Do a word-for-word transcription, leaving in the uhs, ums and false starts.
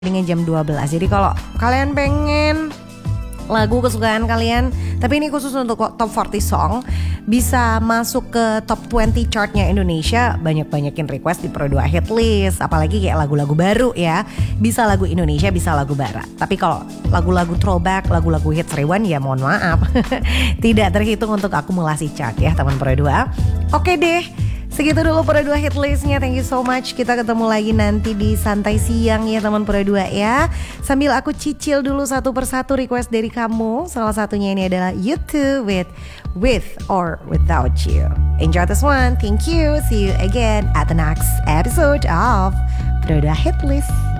dengan jam dua belas. Jadi kalau kalian pengen lagu kesukaan kalian, tapi ini khusus untuk top empat puluh song, bisa masuk ke top dua puluh chartnya Indonesia. Banyak-banyakin request di Pro dua Hit List. Apalagi kayak lagu-lagu baru ya. Bisa lagu Indonesia, bisa lagu barat. Tapi kalau lagu-lagu throwback, lagu-lagu hits rewind, ya mohon maaf tidak terhitung untuk akumulasi chart ya teman Pro dua. Oke deh, segitu dulu Pro dua Hit Listnya. Thank you so much. Kita ketemu lagi nanti di Santai Siang ya teman Pro dua ya. Sambil aku cicil dulu satu persatu request dari kamu. Salah satunya ini adalah You Too with With or Without You. Enjoy this one. Thank you. See you again at the next episode of Pro dua Hit List.